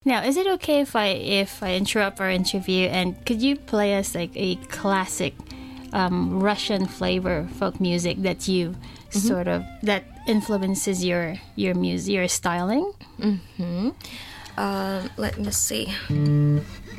Now, is it okay if I interrupt our interview, and could you play us like a classic Russian flavor folk music that you sort of that influences your music, your styling? Let me see.